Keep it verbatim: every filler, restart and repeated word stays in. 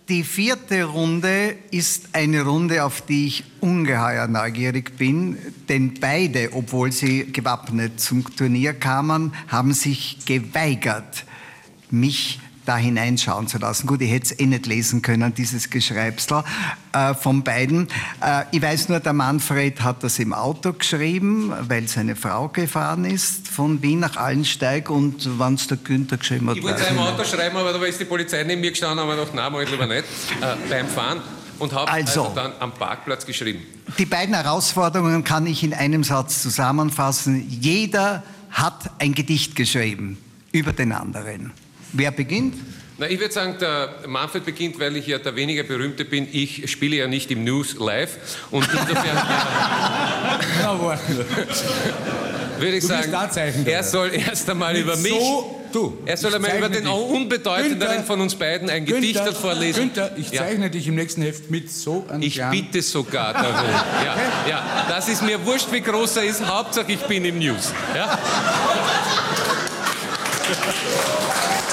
Die vierte Runde ist eine Runde, auf die ich ungeheuer neugierig bin, denn beide, obwohl sie gewappnet zum Turnier kamen, haben sich geweigert, mich da hineinschauen zu lassen. Gut, ich hätte es eh nicht lesen können, dieses Geschreibsel äh, von beiden. Äh, ich weiß nur, der Manfred hat das im Auto geschrieben, weil seine Frau gefahren ist, von Wien nach Allensteig, und wenn es der Günther geschrieben hat... Ich wollte es im Auto schreiben, aber da ist die Polizei neben mir gestanden, aber noch nein, mal lieber nicht, äh, beim Fahren, und habe also, also dann am Parkplatz geschrieben. Die beiden Herausforderungen kann ich in einem Satz zusammenfassen. Jeder hat ein Gedicht geschrieben über den anderen. Wer beginnt? Na, ich würde sagen, der Manfred beginnt, weil ich ja der weniger Berühmte bin. Ich spiele ja nicht im News live. Und insofern würde ich sagen, er soll erst einmal über mich, so, du, er soll einmal über den unbedeutenderen Günther, von uns beiden ein Gedicht Günther, vorlesen. Günther, ich zeichne ja. dich im nächsten Heft mit so einem Ich kleinen... bitte sogar darum. Ja, ja, das ist mir wurscht, wie groß er ist. Hauptsache, ich bin im News. Ja?